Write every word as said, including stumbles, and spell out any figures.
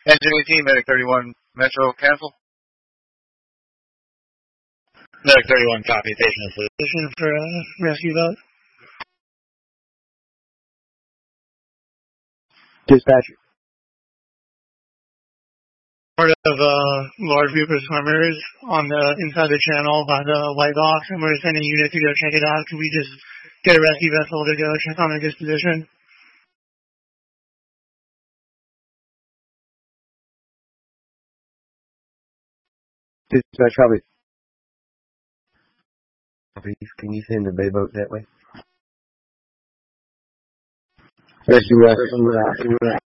Engine eighteen, Medic thirty-one, Metro, cancel. Medic thirty-one, copy, taking a position for uh, rescue boat. Dispatcher. Part of uh, large group of swimmers on the inside the channel by the white box, and we're sending a unit to go check it out. Can we just get a rescue vessel to go check on their disposition? Dispatch, copy. Copy. Can you send the bay boat that way? Rescue vessel.